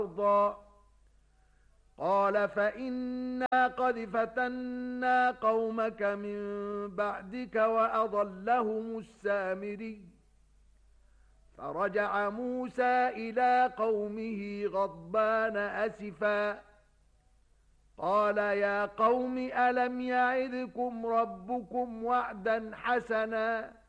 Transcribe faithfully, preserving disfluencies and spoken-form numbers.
أرضا قال فإنا قد فتنا قومك من بعدك وأضلهم السامري فرجع موسى إلى قومه غضبان أسفا قال يا قوم ألم يعدكم ربكم وعدا حسنا